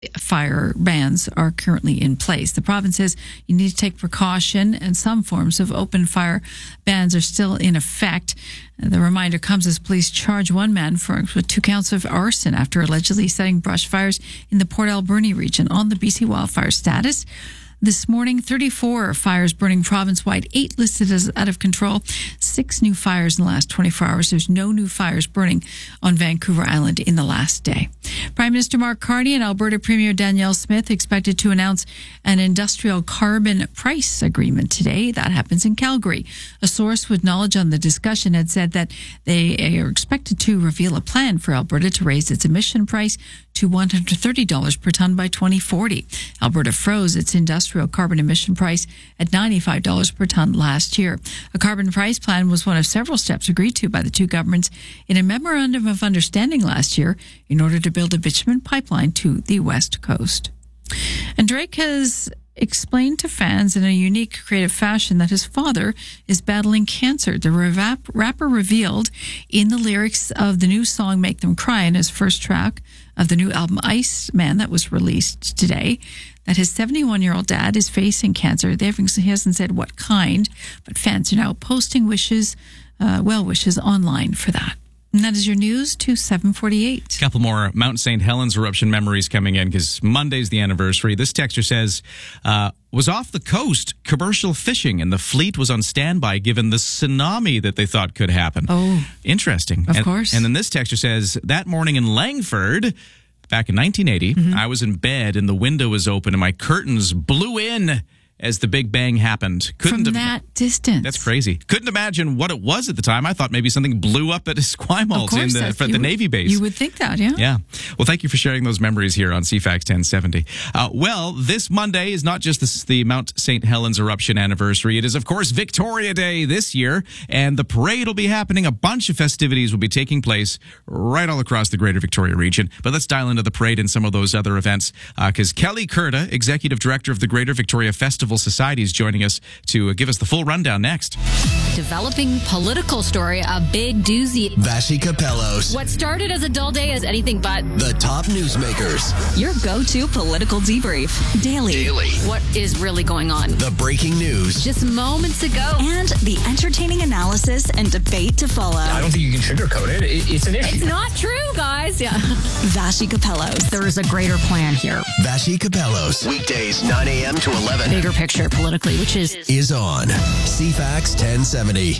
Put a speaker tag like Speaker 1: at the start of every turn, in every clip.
Speaker 1: fire bans are currently in place. The province says you need to take precaution, and some forms of open fire bans are still in effect. The reminder comes as police charge one man with 2 counts of arson after allegedly setting brush fires in the Port Alberni region. On the BC wildfire status, this morning, 34 fires burning province-wide, 8 listed as out of control, 6 new fires in the last 24 hours. There's no new fires burning on Vancouver Island in the last day. Prime Minister Mark Carney and Alberta Premier Danielle Smith expected to announce an industrial carbon price agreement today. That happens in Calgary. A source with knowledge on the discussion had said that they are expected to reveal a plan for Alberta to raise its emission price to $130 per tonne by 2040. Alberta froze its industrial carbon emission price at $95 per tonne last year. A carbon price plan was one of several steps agreed to by the two governments in a memorandum of understanding last year in order to build a bitumen pipeline to the West Coast. And Drake has explained to fans in a unique, creative fashion that his father is battling cancer. The rapper revealed in the lyrics of the new song Make Them Cry, in his first track of the new album Ice Man that was released today, that his 71-year-old dad is facing cancer. He hasn't said what kind, but fans are now posting wishes, well wishes online for that. And that is your news to 7:48.
Speaker 2: A couple more Mount St. Helens eruption memories coming in because Monday's the anniversary. This texter says, was off the coast commercial fishing and the fleet was on standby given the tsunami that they thought could happen.
Speaker 1: Oh.
Speaker 2: Interesting.
Speaker 1: Of course.
Speaker 2: And then this texter says, that morning in Langford, back in 1980, I was in bed and the window was open and my curtains blew in as the Big Bang happened.
Speaker 1: From that distance.
Speaker 2: That's crazy. Couldn't imagine what it was at the time. I thought maybe something blew up at Esquimalt in the Navy base.
Speaker 1: You would think that, yeah.
Speaker 2: Yeah. Well, thank you for sharing those memories here on CFAX 1070. Well, this Monday is not just the Mount St. Helens eruption anniversary. It is, of course, Victoria Day this year, and the parade will be happening. A bunch of festivities will be taking place right all across the Greater Victoria region. But let's dial into the parade and some of those other events, because Kelly Curta, Executive Director of the Greater Victoria Festival Society, is joining us to give us the full rundown next.
Speaker 3: Developing political story, a big doozy.
Speaker 4: Vashi Capellos.
Speaker 3: What started as a dull day is anything but.
Speaker 4: The top newsmakers.
Speaker 5: Your go-to political debrief. Daily.
Speaker 3: What is really going on?
Speaker 4: The breaking news.
Speaker 3: Just moments ago.
Speaker 5: And the entertaining analysis and debate to follow.
Speaker 6: I don't think you can sugarcoat it. It's an issue.
Speaker 3: It's not true, guys. Yeah.
Speaker 5: Vashi Capellos.
Speaker 3: There is a greater plan here.
Speaker 4: Vashi Capellos. Weekdays, 9 a.m. to 11.
Speaker 3: Bigger picture politically, which is
Speaker 4: on CFAX 1070.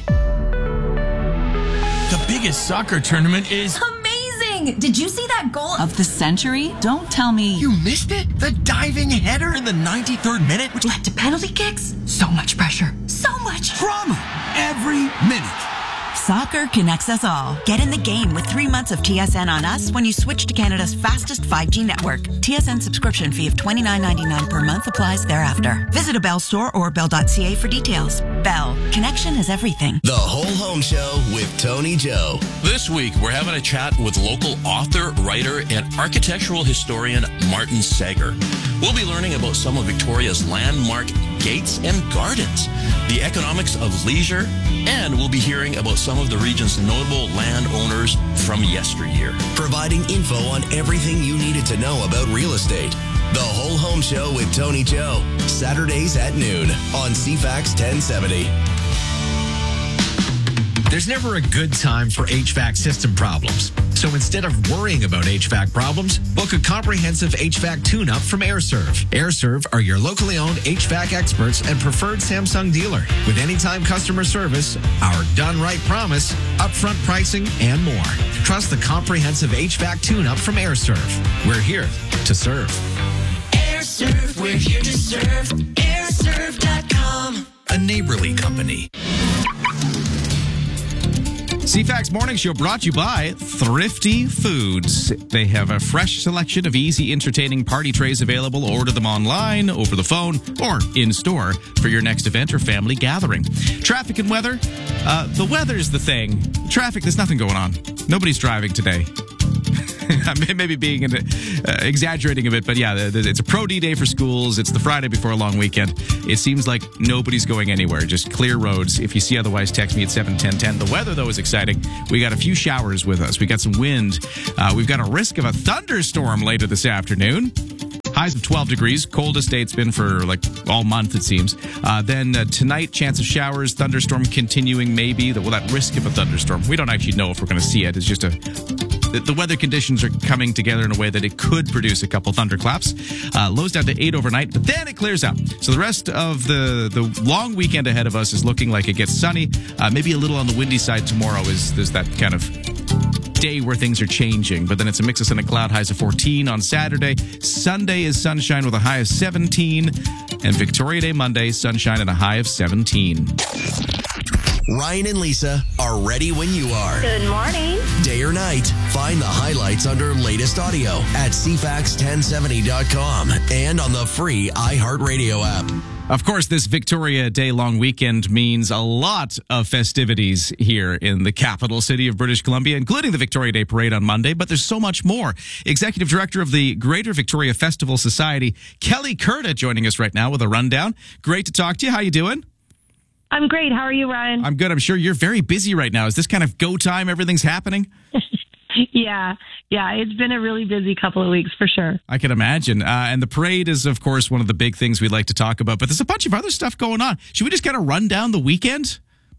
Speaker 7: The biggest soccer tournament is
Speaker 8: amazing. Did you see that goal
Speaker 5: of the century? Don't tell me
Speaker 7: you missed it. The diving header in the 93rd minute,
Speaker 8: which led to penalty kicks. So much pressure. So much
Speaker 7: drama every minute.
Speaker 9: Soccer connects us all. Get in the game with 3 months of TSN on us when you switch to Canada's fastest 5G network. TSN subscription fee of $29.99 per month applies thereafter. Visit a Bell store or bell.ca for details. Bell. Connection is everything.
Speaker 4: The Whole Home Show with Tony Joe.
Speaker 10: This week, we're having a chat with local author, writer, and architectural historian Martin Sager. We'll be learning about some of Victoria's landmark gates and gardens, the economics of leisure, and we'll be hearing about some of the region's notable landowners from yesteryear.
Speaker 4: Providing info on everything you needed to know about real estate. The Whole Home Show with Tony Joe. Saturdays at noon on CFAX 1070.
Speaker 11: There's never a good time for HVAC system problems. So instead of worrying about HVAC problems, book a comprehensive HVAC tune-up from AirServe. AirServe are your locally owned HVAC experts and preferred Samsung dealer. With anytime customer service, our done right promise, upfront pricing, and more. Trust the comprehensive HVAC tune-up from AirServe. We're here to serve.
Speaker 12: AirServe, we're here to serve. AirServe.com.
Speaker 11: A neighborly company.
Speaker 2: CFAX Morning Show brought to you by Thrifty Foods. They have a fresh selection of easy, entertaining party trays available. Order them online, over the phone, or in-store for your next event or family gathering. Traffic and weather. The weather's the thing. Traffic, there's nothing going on. Nobody's driving today. Maybe being exaggerating a bit, but yeah, it's a pro D day for schools. It's the Friday before a long weekend. It seems like nobody's going anywhere. Just clear roads. If you see otherwise, text me at 71010. The weather, though, is exciting. We got a few showers with us. We got some wind. We've got a risk of a thunderstorm later this afternoon. Highs of 12 degrees. Coldest day it's been for like all month, it seems. Then tonight, chance of showers, thunderstorm continuing maybe. That risk of a thunderstorm. We don't actually know if we're going to see it. It's just the weather conditions are coming together in a way that it could produce a couple thunderclaps. Lows down to 8 overnight, but then it clears out. So the rest of the long weekend ahead of us is looking like it gets sunny. Maybe a little on the windy side tomorrow there's that kind of day where things are changing, but then it's a mix of sun and cloud. Highs of 14 on Saturday. Sunday is sunshine with a high of 17, and Victoria Day Monday, sunshine and a high of 17.
Speaker 4: Ryan and Lisa are ready when you are.
Speaker 13: Good morning.
Speaker 4: Day or night, find the highlights under latest audio at cfax1070.com and on the free iHeartRadio app.
Speaker 2: Of course, this Victoria Day long weekend means a lot of festivities here in the capital city of British Columbia, including the Victoria Day Parade on Monday, but there's so much more. Executive Director of the Greater Victoria Festival Society, Kelly Curta, joining us right now with a rundown. Great to talk to you. How you doing?
Speaker 13: I'm great. How are you, Ryan?
Speaker 2: I'm good. I'm sure you're very busy right now. Is this kind of go time? Everything's happening?
Speaker 13: Yeah, it's been a really busy couple of weeks for sure.
Speaker 2: I can imagine. And the parade is, of course, one of the big things we'd like to talk about, but there's a bunch of other stuff going on. Should we just kind of run down the weekend?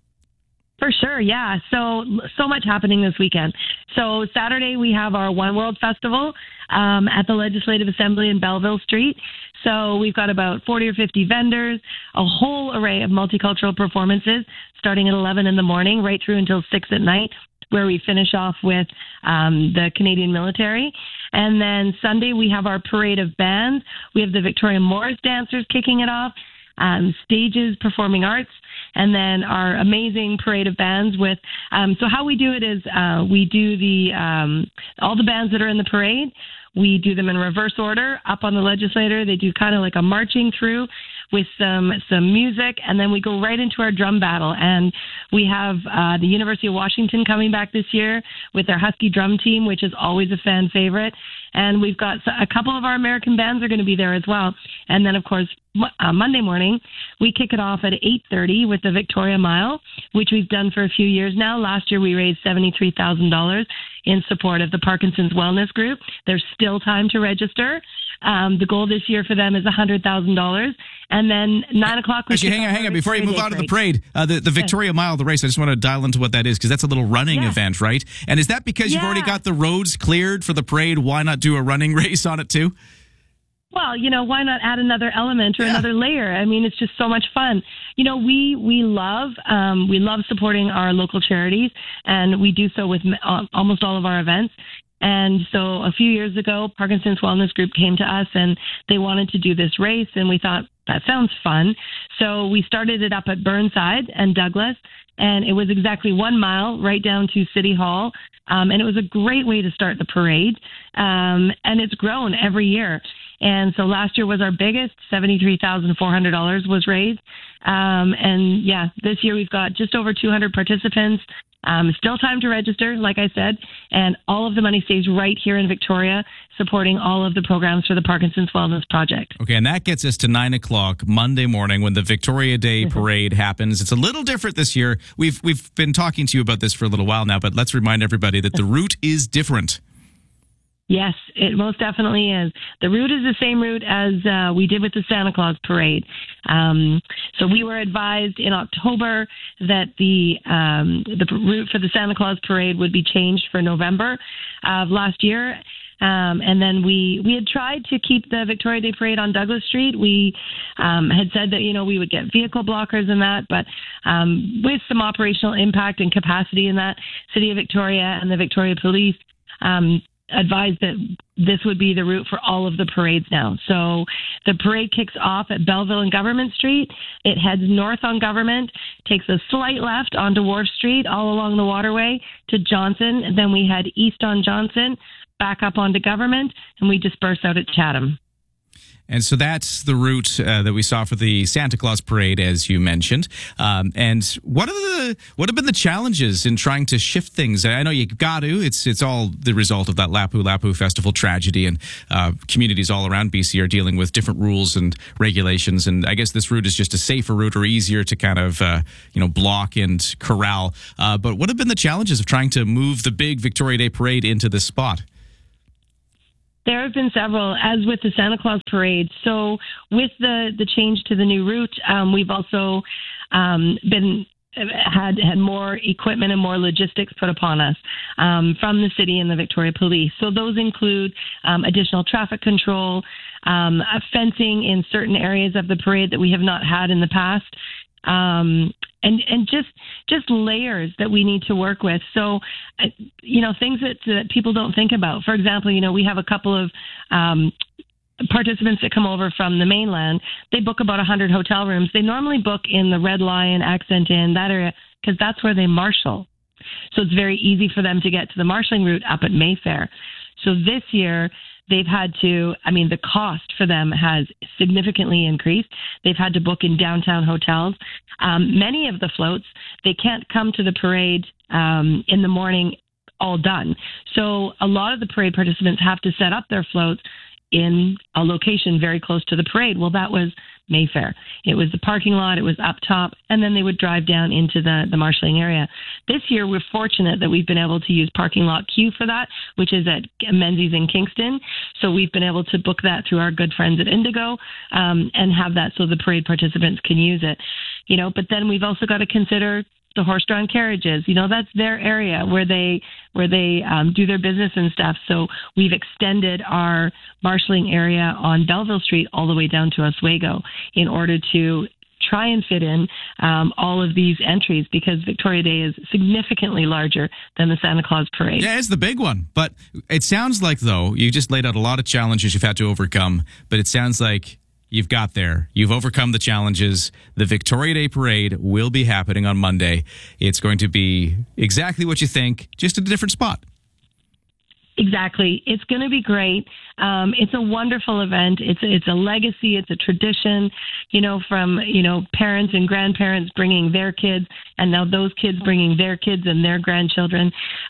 Speaker 13: For sure, yeah. So much happening this weekend. So Saturday, we have our One World Festival at the Legislative Assembly in Belleville Street. So we've got about 40 or 50 vendors, a whole array of multicultural performances starting at 11 in the morning right through until 6 at night, where we finish off with the Canadian military. And then Sunday, we have our parade of bands. We have the Victoria Morris dancers kicking it off, stages, performing arts, and then our amazing parade of bands with, so how we do it is we do all the bands that are in the parade. We do them in reverse order up on the legislator. They do kind of like a marching through with some music, and then we go right into our drum battle. And we have the University of Washington coming back this year with their Husky drum team, which is always a fan favorite. And we've got a couple of our American bands are going to be there as well. And then, of course, Monday morning, we kick it off at 8:30 with the Victoria Mile, which we've done for a few years now. Last year, we raised $73,000 in support of the Parkinson's Wellness Group. There's still time to register. The goal this year for them is $100,000. And then 9 o'clock.
Speaker 2: Actually, hang on. Before you move on to the parade, the Victoria Mile, the race, I just want to dial into what that is, because that's a little running event, right? And is that because you've already got the roads cleared for the parade? Why not do a running race on it too?
Speaker 13: Well, why not add another element or another layer? I mean, it's just so much fun. We love supporting our local charities, and we do so with almost all of our events. And so a few years ago, Parkinson's Wellness Group came to us and they wanted to do this race, and we thought, that sounds fun. So we started it up at Burnside and Douglas, and it was exactly 1 mile right down to City Hall. And it was a great way to start the parade. And it's grown every year. And so last year was our biggest, $73,400 was raised. And this year we've got just over 200 participants. Still time to register, like I said, and all of the money stays right here in Victoria, supporting all of the programs for the Parkinson's Wellness Project.
Speaker 2: Okay, and that gets us to 9 o'clock Monday morning when the Victoria Day Parade happens. It's a little different this year. We've been talking to you about this for a little while now, but let's remind everybody that the route is different.
Speaker 13: Yes, it most definitely is. The route is the same route as we did with the Santa Claus Parade. So we were advised in October that the route for the Santa Claus Parade would be changed for November of last year. And then we had tried to keep the Victoria Day Parade on Douglas Street. We had said that, we would get vehicle blockers and that, but with some operational impact and capacity in that, City of Victoria and the Victoria Police advised that this would be the route for all of the parades now. So the parade kicks off at Belleville and Government Street. It heads north on Government, takes a slight left onto Wharf Street, all along the waterway to Johnson. And then we head east on Johnson, back up onto Government, and we disperse out at Chatham.
Speaker 2: And so that's the route that we saw for the Santa Claus Parade, as you mentioned. And what have been the challenges in trying to shift things? I know you got to. It's all the result of that Lapu Lapu Festival tragedy, and communities all around BC are dealing with different rules and regulations. And I guess this route is just a safer route or easier to kind of block and corral. But what have been the challenges of trying to move the big Victoria Day Parade into this spot?
Speaker 13: There have been several, as with the Santa Claus Parade. So with the change to the new route, we've also had more equipment and more logistics put upon us from the city and the Victoria Police. So those include additional traffic control, fencing in certain areas of the parade that we have not had in the past, and just layers that we need to work with. So, things that people don't think about. For example, we have a couple of participants that come over from the mainland. They book about 100 hotel rooms. They normally book in the Red Lion, Accent Inn, that area, because that's where they marshal. So it's very easy for them to get to the marshalling route up at Mayfair. So this year, they've had to, the cost for them has significantly increased. They've had to book in downtown hotels. Many of the floats, they can't come to the parade in the morning all done. So a lot of the parade participants have to set up their floats in a location very close to the parade. Well, that was Mayfair. It was the parking lot, it was up top, and then they would drive down into the marshalling area. This year, we're fortunate that we've been able to use Parking Lot Q for that, which is at Menzies in Kingston. So we've been able to book that through our good friends at Indigo and have that so the parade participants can use it. But then we've also got to consider the horse-drawn carriages. That's their area where they do their business and stuff. So we've extended our marshalling area on Belleville Street all the way down to Oswego in order to try and fit in all of these entries, because Victoria Day is significantly larger than the Santa Claus Parade.
Speaker 2: Yeah, it's the big one. But it sounds like, though, you just laid out a lot of challenges you've had to overcome, but it sounds like you've got there. You've overcome the challenges. The Victoria Day Parade will be happening on Monday. It's going to be exactly what you think, just at a different spot.
Speaker 13: Exactly. It's going to be great. It's a wonderful event. It's a legacy. It's a tradition, from, parents and grandparents bringing their kids, and now those kids bringing their kids and their grandchildren.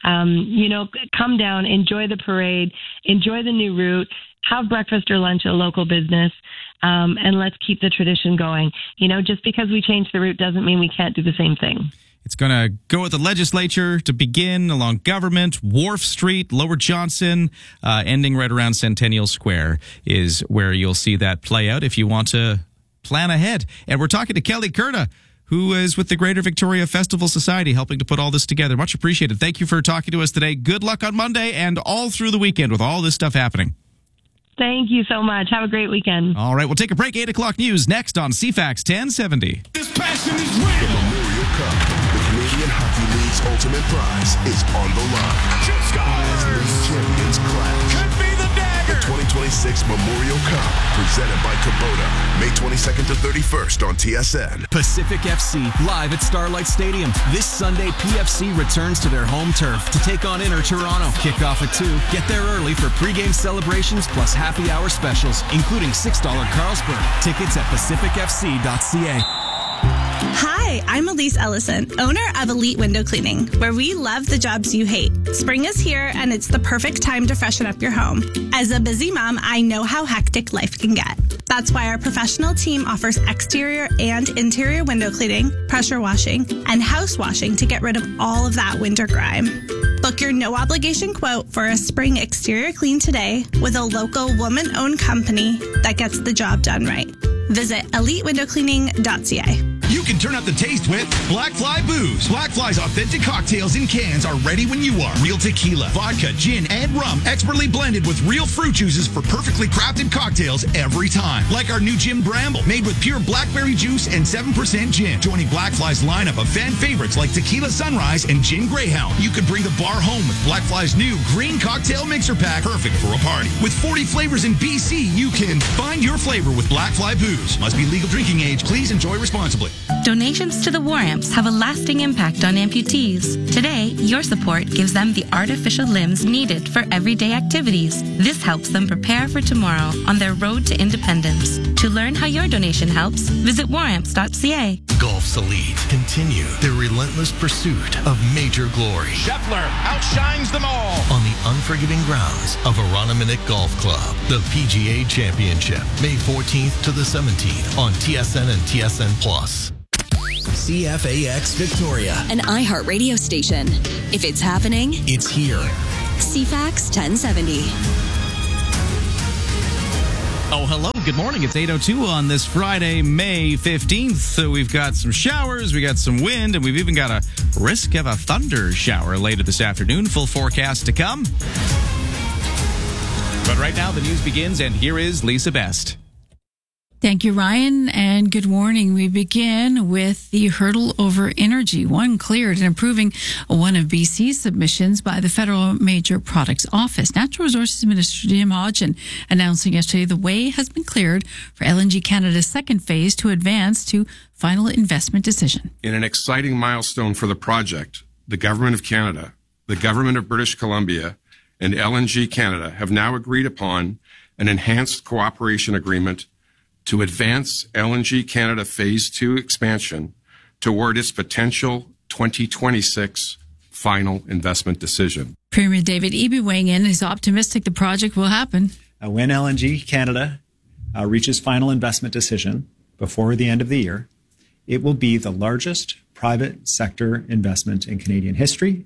Speaker 13: Come down, enjoy the parade, enjoy the new route, have breakfast or lunch at a local business, and let's keep the tradition going. Just because we change the route doesn't mean we can't do the same thing.
Speaker 2: It's going to go at the legislature to begin along Government, Wharf Street, Lower Johnson, ending right around Centennial Square is where you'll see that play out if you want to plan ahead. And we're talking to Kelly Curta, who is with the Greater Victoria Festival Society, helping to put all this together. Much appreciated. Thank you for talking to us today. Good luck on Monday and all through the weekend with all this stuff happening.
Speaker 13: Thank you so much. Have a great weekend.
Speaker 2: All right, we'll take a break. 8 o'clock news next on CFAX 1070.
Speaker 14: This passion is real. The Memorial Cup, the Canadian Hockey League's ultimate prize, is on the line. Shoot scores! Champions clash. Could be the dagger. The 2026 Memorial Cup, presented by Kubota, May 22nd to 31st on TSN.
Speaker 15: Pacific FC, live at Starlight Stadium. This Sunday, PFC returns to their home turf to take on Inter Toronto. Kickoff at 2. Get there early for pregame celebrations plus happy hour specials, including $6 Carlsberg. Tickets at pacificfc.ca.
Speaker 16: Hi, I'm Elise Ellison, owner of Elite Window Cleaning, where we love the jobs you hate. Spring is here, and it's the perfect time to freshen up your home. As a busy mom, I know how hectic life can get. That's why our professional team offers exterior and interior window cleaning, pressure washing, and house washing to get rid of all of that winter grime. Book your no-obligation quote for a spring exterior clean today with a local woman-owned company that gets the job done right. Visit elitewindowcleaning.ca.
Speaker 7: You can turn up the taste with Black Fly Booze. Black Fly's authentic cocktails in cans are ready when you are. Real tequila, vodka, gin, and rum, expertly blended with real fruit juices for perfectly crafted cocktails every time. Like our new Gin Bramble, made with pure blackberry juice and 7% gin. Joining Black Fly's lineup of fan favorites like Tequila Sunrise and Gin Greyhound. You could bring the bar home with Black Fly's new green cocktail mixer pack, perfect for a party. With 40 flavors in BC, you can find your flavor with Black Fly Booze. Must be legal drinking age. Please enjoy responsibly.
Speaker 17: Donations to the War Amps have a lasting impact on amputees. Today, your support gives them the artificial limbs needed for everyday activities. This helps them prepare for tomorrow on their road to independence. To learn how your donation helps, visit waramps.ca.
Speaker 4: Golf's elite continue their relentless pursuit of major glory.
Speaker 14: Scheffler outshines them all.
Speaker 4: On the unforgiving grounds of Aroniminick Golf Club, the PGA Championship, May 14th to the 17th on TSN and TSN Plus.
Speaker 5: CFAX Victoria, an iHeart radio station. If it's happening,
Speaker 4: it's here.
Speaker 5: CFAX 1070.
Speaker 2: Oh, hello. Good morning. It's 8:02 on this Friday, May 15th. So we've got some showers, we got some wind, and we've even got a risk of a thunder shower later this afternoon. Full forecast to come. But right now, the news begins, and here is Lisa Best.
Speaker 1: Thank you, Ryan, and good morning. We begin with the hurdle over energy. One cleared in approving one of BC's submissions by the Federal Major Products Office. Natural Resources Minister Jim Hodgson announcing yesterday the way has been cleared for LNG Canada's second phase to advance to final investment decision.
Speaker 18: In an exciting milestone for the project, the Government of Canada, the Government of British Columbia, and LNG Canada have now agreed upon an enhanced cooperation agreement to advance LNG Canada Phase 2 expansion toward its potential 2026 final investment decision.
Speaker 1: Premier David Eby weighing in is optimistic the project will happen.
Speaker 19: When LNG Canada reaches final investment decision before the end of the year, it will be the largest private sector investment in Canadian history.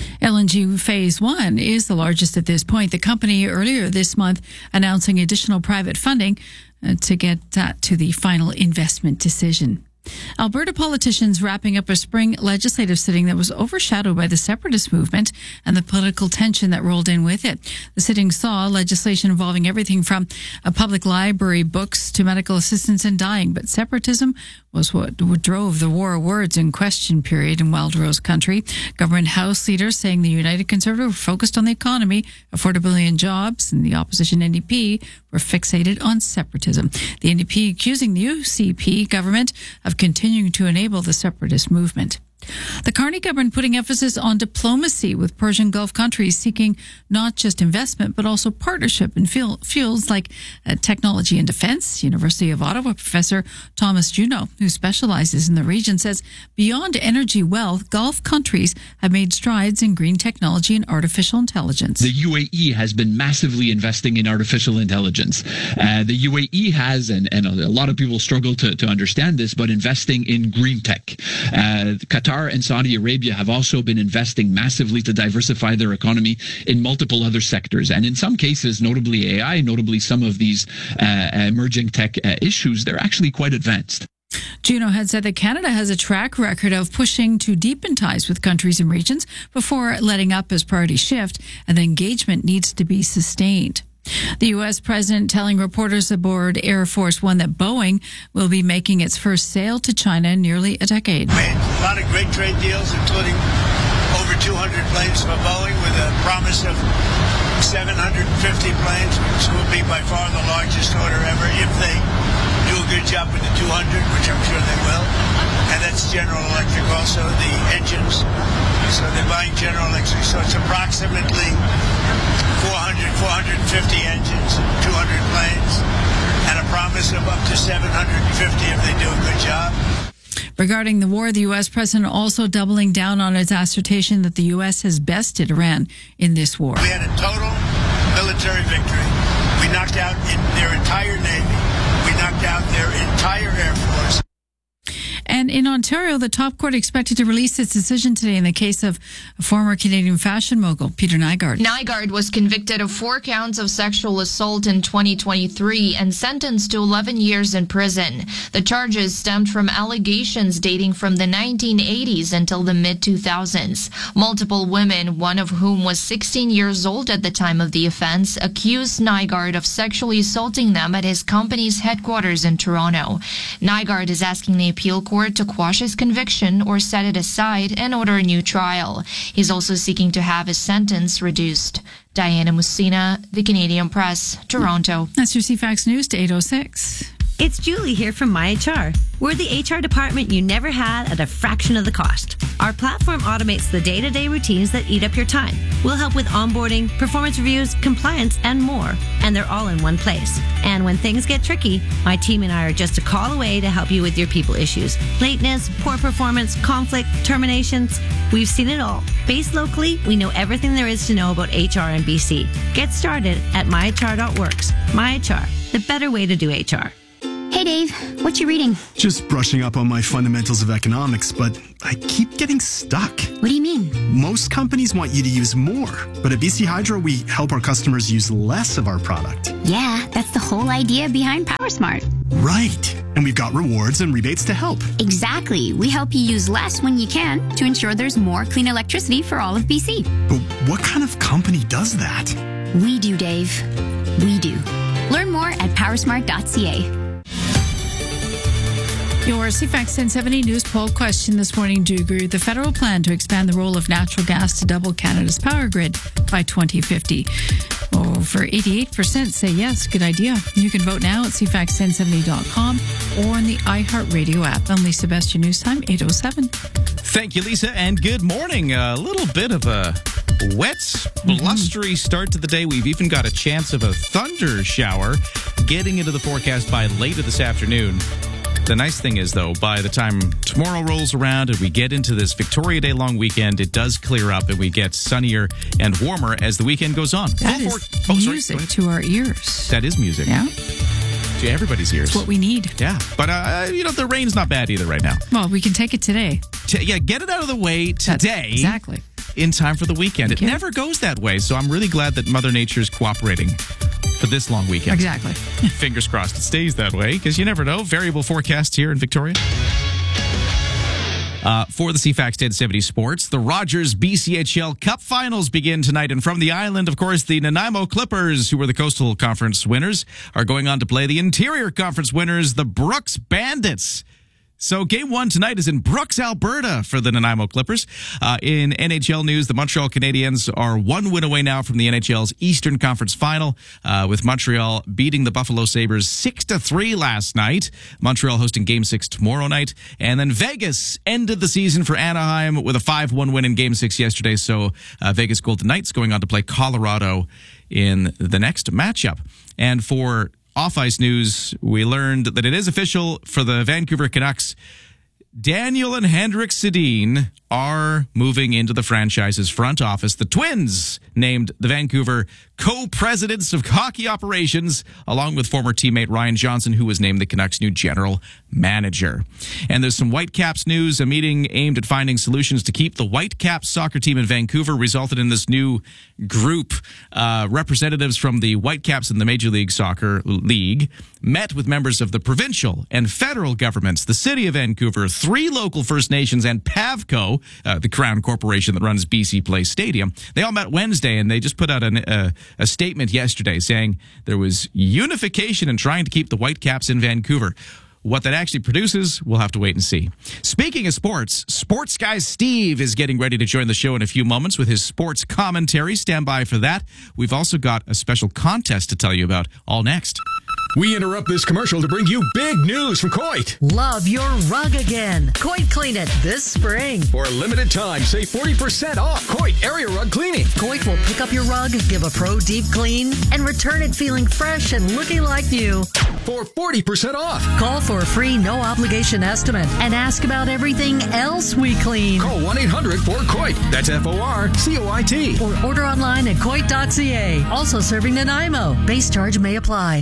Speaker 1: LNG Phase 1 is the largest at this point. The company earlier this month announcing additional private funding to get that to the final investment decision. Alberta politicians wrapping up a spring legislative sitting that was overshadowed by the separatist movement and the political tension that rolled in with it. The sitting saw legislation involving everything from a public library, books to medical assistance and dying, but separatism was what drove the war of words in question period in Wildrose country. Government House leaders saying the United Conservative were focused on the economy, affordability and jobs, and the opposition NDP were fixated on separatism. The NDP accusing the UCP government of continuing to enable the separatist movement. The Carney government putting emphasis on diplomacy with Persian Gulf countries seeking not just investment but also partnership in fields like technology and defense. University of Ottawa professor Thomas Juneau, who specializes in the region, says beyond energy wealth, Gulf countries have made strides in green technology and artificial intelligence.
Speaker 20: The UAE has been massively investing in artificial intelligence. The UAE has, and a lot of people struggle to understand this, but investing in green tech. Qatar and Saudi Arabia have also been investing massively to diversify their economy in multiple other sectors. And in some cases, notably AI, notably some of these emerging tech issues, they're actually quite advanced.
Speaker 1: Juneau had said that Canada has a track record of pushing to deepen ties with countries and regions before letting up as priorities shift, and the engagement needs to be sustained. The U.S. president telling reporters aboard Air Force One that Boeing will be making its first sale to China in nearly a decade.
Speaker 21: Made a lot of great trade deals, including over 200 planes for Boeing with a promise of 750 planes, which will be by far the largest order ever if they do a good job with the 200, which I'm sure they will. And that's General Electric also, the engines. So they're buying General Electric. So it's approximately 450 engines, 200 planes, and a promise of up to 750 if they do a good job.
Speaker 1: Regarding the war, the U.S. president also doubling down on its assertion that the U.S. has bested Iran in this war.
Speaker 21: We had a total military victory. We knocked out their entire Navy. We knocked out their entire Air Force.
Speaker 1: And in Ontario, the top court expected to release its decision today in the case of former Canadian fashion mogul Peter Nygard.
Speaker 22: Nygard was convicted of 4 counts of sexual assault in 2023 and sentenced to 11 years in prison. The charges stemmed from allegations dating from the 1980s until the mid-2000s. Multiple women, one of whom was 16 years old at the time of the offense, accused Nygard of sexually assaulting them at his company's headquarters in Toronto. Nygard is asking the appeal court to quash his conviction or set it aside and order a new trial. He's also seeking to have his sentence reduced. Diana Musina, The Canadian Press, Toronto.
Speaker 1: That's your CFAX News to 8:06.
Speaker 23: It's Julie here from MyHR. We're the HR department you never had at a fraction of the cost. Our platform automates the day-to-day routines that eat up your time. We'll help with onboarding, performance reviews, compliance, and more. And they're all in one place. And when things get tricky, my team and I are just a call away to help you with your people issues. Lateness, poor performance, conflict, terminations. We've seen it all. Based locally, we know everything there is to know about HR in BC. Get started at myhr.works. MyHR, the better way to do HR.
Speaker 24: Hey Dave,
Speaker 3: What you reading?
Speaker 6: Just brushing up on my fundamentals of economics, but I keep getting stuck.
Speaker 3: What do you mean?
Speaker 6: Most companies want you to use more, but at BC Hydro, we help our customers use less of our product.
Speaker 3: Yeah, that's the whole idea behind PowerSmart.
Speaker 6: Right. And we've got rewards and rebates to help.
Speaker 3: Exactly. We help you use less when you can to ensure there's more clean electricity for all of BC.
Speaker 6: But what kind of company does that?
Speaker 3: We do, Dave. We do. Learn more at powersmart.ca.
Speaker 1: Your CFAX 1070 news poll question this morning. Do you agree with the federal plan to expand the role of natural gas to double Canada's power grid by 2050? Over 88% say yes, good idea. You can vote now at cfax1070.com or on the iHeartRadio app. I'm Lisa Best, your news time, 8:07.
Speaker 2: Thank you, Lisa, and good morning. A little bit of a wet, blustery start to the day. We've even got a chance of a thunder shower getting into the forecast by later this afternoon. The nice thing is, though, by the time tomorrow rolls around and we get into this Victoria Day long weekend, it does clear up and we get sunnier and warmer as the weekend goes on.
Speaker 1: That is music to our ears.
Speaker 2: That is music.
Speaker 1: Yeah.
Speaker 2: To everybody's ears.
Speaker 1: It's what we need.
Speaker 2: Yeah. But, the rain's not bad either right now.
Speaker 1: Well, we can take it today.
Speaker 2: Get it out of the way today.
Speaker 1: Exactly.
Speaker 2: In time for the weekend. It never goes that way, so I'm really glad that Mother Nature is cooperating for this long weekend.
Speaker 1: Exactly.
Speaker 2: Fingers crossed it stays that way, because you never know. Variable forecasts here in Victoria. For the CFAX 1070 Sports, the Rogers BCHL Cup Finals begin tonight. And from the island, of course, the Nanaimo Clippers, who were the Coastal Conference winners, are going on to play the Interior Conference winners, the Brooks Bandits. So game one tonight is in Brooks, Alberta for the Nanaimo Clippers. In NHL news, the Montreal Canadiens are one win away now from the NHL's Eastern Conference Final, with Montreal beating the Buffalo Sabres 6-3 last night. Montreal hosting Game 6 tomorrow night. And then Vegas ended the season for Anaheim with a 5-1 win in Game 6 yesterday. So Vegas Golden Knights going on to play Colorado in the next matchup. And for off-ice news, we learned that it is official for the Vancouver Canucks. Daniel and Henrik Sedin are moving into the franchise's front office. The Twins named the Vancouver co-presidents of hockey operations, along with former teammate Ryan Johnson, who was named the Canucks' new general manager. And there's some Whitecaps news. A meeting aimed at finding solutions to keep the Whitecaps soccer team in Vancouver resulted in this new group. Representatives from the Whitecaps and the Major League Soccer League met with members of the provincial and federal governments, the city of Vancouver, 3 local First Nations, and Pavco, the Crown Corporation that runs BC Place Stadium. They all met Wednesday, and they just put out a statement yesterday saying there was unification in trying to keep the Whitecaps in Vancouver. What that actually produces, we'll have to wait and see. Speaking of sports, sports guy Steve is getting ready to join the show in a few moments with his sports commentary. Stand by for that. We've also got a special contest to tell you about all next.
Speaker 11: We interrupt this commercial to bring you big news from Coit.
Speaker 8: Love your rug again. Coit Clean It this spring.
Speaker 11: For a limited time, save 40% off Coit Area Rug Cleaning.
Speaker 8: Coit will pick up your rug, give a pro deep clean, and return it feeling fresh and looking like new.
Speaker 11: For 40% off.
Speaker 8: Call for a free no-obligation estimate and ask about everything else we clean.
Speaker 11: Call 1-800-4COIT. That's FORCOIT.
Speaker 8: Or order online at coit.ca. Also serving Nanaimo. Base charge may apply.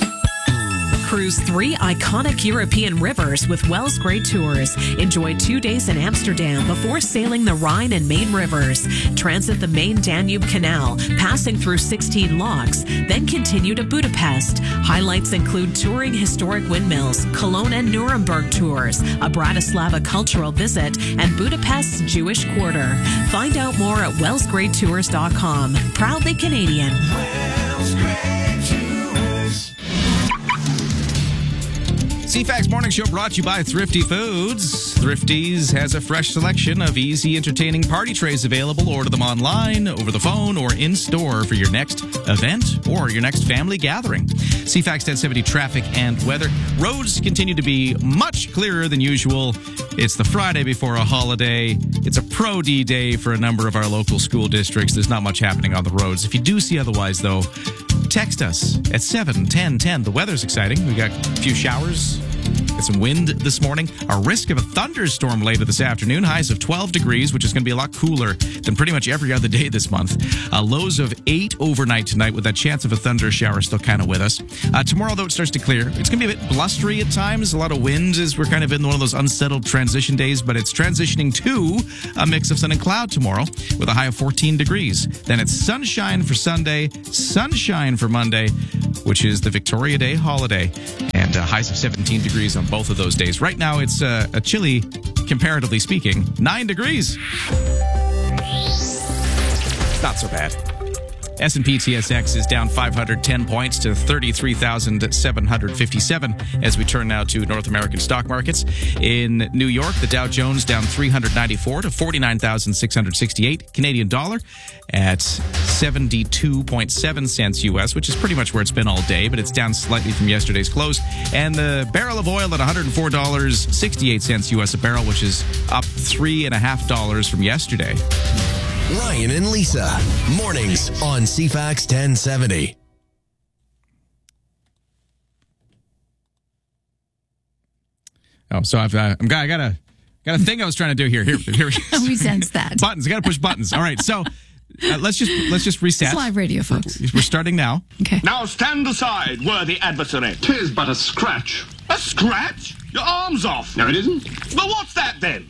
Speaker 24: Cruise 3 iconic European rivers with Wells Grade Tours. Enjoy 2 days in Amsterdam before sailing the Rhine and Main rivers. Transit the main Danube Canal, passing through 16 locks, then continue to Budapest. Highlights include touring historic windmills, Cologne and Nuremberg tours, a Bratislava cultural visit, and Budapest's Jewish Quarter. Find out more at wellsgradetours.com. Proudly Canadian.
Speaker 12: Wells Grade Tours.
Speaker 2: CFAX Morning Show brought to you by Thrifty Foods. Thrifty's has a fresh selection of easy, entertaining party trays available. Order them online, over the phone, or in store for your next event or your next family gathering. CFAX 1070 traffic and weather. Roads continue to be much clearer than usual. It's the Friday before a holiday. It's a Pro D day for a number of our local school districts. There's not much happening on the roads. If you do see otherwise, though, text us at 7-10-10. The weather's exciting. We got a few showers Get some wind this morning. A risk of a thunderstorm later this afternoon. Highs of 12 degrees, which is going to be a lot cooler than pretty much every other day this month. Lows of 8 overnight tonight with that chance of a thunder shower still kind of with us. Tomorrow, though, it starts to clear. It's going to be a bit blustery at times. A lot of winds as we're kind of in one of those unsettled transition days, but it's transitioning to a mix of sun and cloud tomorrow with a high of 14 degrees. Then it's sunshine for Sunday, sunshine for Monday, which is the Victoria Day holiday, and highs of 17 degrees on both of those days. Right now, it's a chilly, comparatively speaking, 9 degrees. Not so bad. S&P TSX is down 510 points to 33,757 as we turn now to North American stock markets. In New York, the Dow Jones down 394 to 49,668. Canadian dollar at 72.7 cents U.S., which is pretty much where it's been all day, but it's down slightly from yesterday's close. And the barrel of oil at $104.68 U.S. a barrel, which is up $3.50 from yesterday.
Speaker 4: Ryan and Lisa, mornings on CFAX 1070.
Speaker 2: Oh, so I got a thing I was trying to do here. Here
Speaker 1: we sense that.
Speaker 2: Buttons. I got to push buttons. All right, so let's just reset.
Speaker 1: It's live radio, folks.
Speaker 2: We're starting now.
Speaker 1: Okay.
Speaker 9: Now stand aside, worthy adversary. 'Tis but a scratch. A scratch? Your arm's off. No, it isn't. Well, what's that then?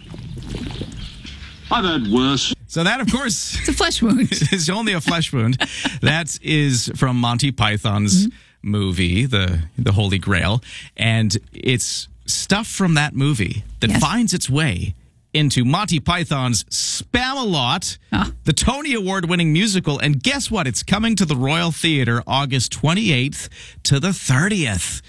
Speaker 9: I've heard worse.
Speaker 2: So that, of course,
Speaker 1: it's a flesh wound.
Speaker 2: It's only a flesh wound. That is from Monty Python's movie, The Holy Grail, and it's stuff from that movie that finds its way into Monty Python's Spamalot, the Tony Award-winning musical. And guess what? It's coming to the Royal Theatre August 28th to the 30th.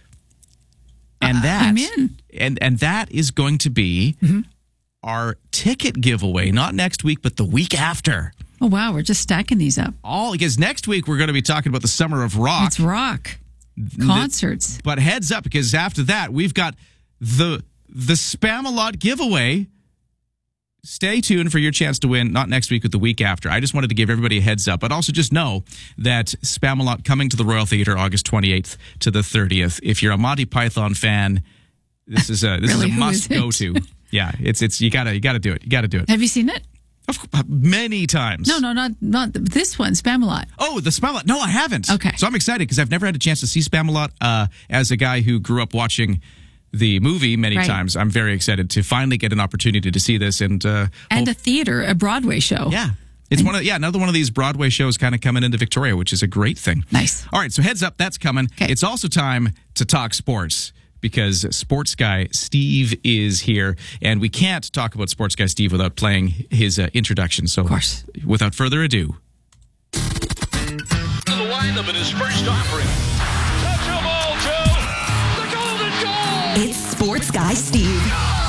Speaker 2: And that,
Speaker 1: I'm in.
Speaker 2: And that is going to be our ticket giveaway, not next week, but the week after.
Speaker 1: Oh, wow. We're just stacking these up.
Speaker 2: Because next week we're going to be talking about the Summer of Rock.
Speaker 1: It's rock. Concerts.
Speaker 2: But heads up, because after that, we've got the Spamalot giveaway. Stay tuned for your chance to win, not next week, but the week after. I just wanted to give everybody a heads up, but also just know that Spamalot coming to the Royal Theatre August 28th to the 30th. If you're a Monty Python fan, this is a must go to. Yeah, it's you gotta do it. You gotta do it.
Speaker 1: Have you seen it?
Speaker 2: Many times.
Speaker 1: No, not this one, Spamalot.
Speaker 2: Oh, the Spamalot. No, I haven't.
Speaker 1: Okay.
Speaker 2: So I'm excited because I've never had a chance to see Spamalot. As a guy who grew up watching the movie many times, I'm very excited to finally get an opportunity to see this and a
Speaker 1: theater, a Broadway show.
Speaker 2: Yeah. It's another one of these Broadway shows kind of coming into Victoria, which is a great thing.
Speaker 1: Nice.
Speaker 2: All right, so heads up, that's coming. Okay. It's also time to talk sports, because sports guy Steve is here, and we can't talk about sports guy Steve without playing his introduction. So, of course, without further ado,
Speaker 9: To the lineup in his first offering. Touch the ball, Joe. The golden goal.
Speaker 5: It's Sports Guy Steve.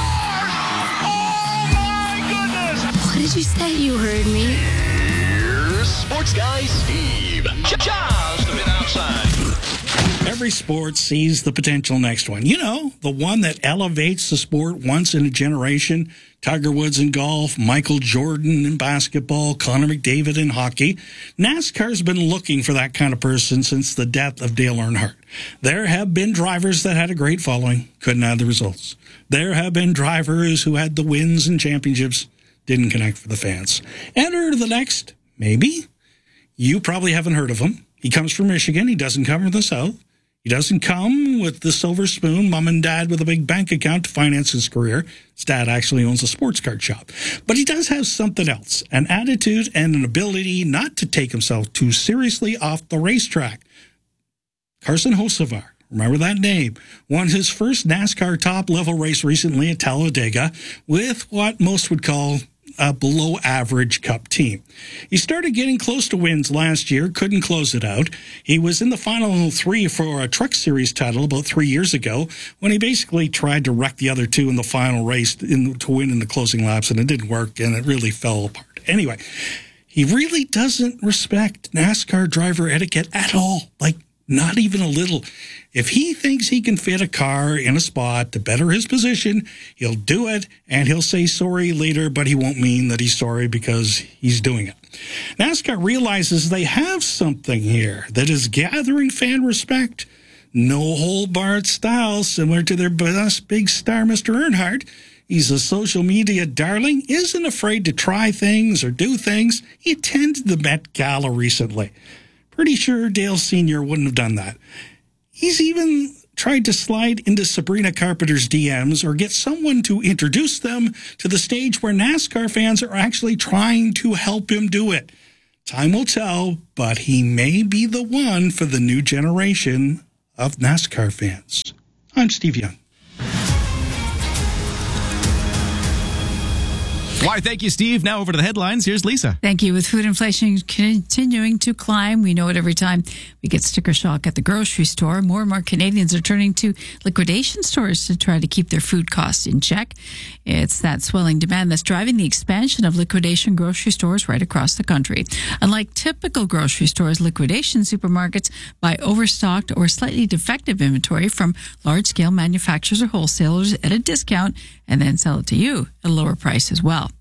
Speaker 9: Oh, my goodness.
Speaker 5: What did you say? You heard me.
Speaker 9: Here's Sports Guy Steve. Just a bit outside.
Speaker 10: Every sport sees the potential next one. You know, the one that elevates the sport once in a generation. Tiger Woods in golf, Michael Jordan in basketball, Connor McDavid in hockey. NASCAR's been looking for that kind of person since the death of Dale Earnhardt. There have been drivers that had a great following, couldn't add the results. There have been drivers who had the wins and championships, didn't connect for the fans. Enter the next, maybe. You probably haven't heard of him. He comes from Michigan. He doesn't come from the South. He doesn't come with the silver spoon, mom and dad with a big bank account to finance his career. His dad actually owns a sports card shop. But he does have something else, an attitude and an ability not to take himself too seriously off the racetrack. Carson Hocevar, remember that name, won his first NASCAR top-level race recently at Talladega with what most would call a below-average Cup team. He started getting close to wins last year, couldn't close it out. He was in the final 3 for a Truck Series title about 3 years ago when he basically tried to wreck the other 2 in the final race to win in the closing laps, and it didn't work, and it really fell apart. Anyway, he really doesn't respect NASCAR driver etiquette at all, like not even a little. If he thinks he can fit a car in a spot to better his position, he'll do it, and he'll say sorry later, but he won't mean that he's sorry because he's doing it. NASCAR realizes they have something here that is gathering fan respect. no-hold-barred style similar to their big star, Mr. Earnhardt. He's a social media darling, isn't afraid to try things or do things. He attended the Met Gala recently. Pretty sure Dale Sr. wouldn't have done that. He's even tried to slide into Sabrina Carpenter's DMs or get someone to introduce them to the stage where NASCAR fans are actually trying to help him do it. Time will tell, but he may be the one for the new generation of NASCAR fans. I'm Steve Young.
Speaker 2: Why, thank you, Steve. Now over to the headlines. Here's Lisa.
Speaker 1: Thank you. With food inflation continuing to climb, we know it every time we get sticker shock at the grocery store. More and more Canadians are turning to liquidation stores to try to keep their food costs in check. It's that swelling demand that's driving the expansion of liquidation grocery stores right across the country. Unlike typical grocery stores, liquidation supermarkets buy overstocked or slightly defective inventory from large-scale manufacturers or wholesalers at a discount and then sell it to you at a lower price as well.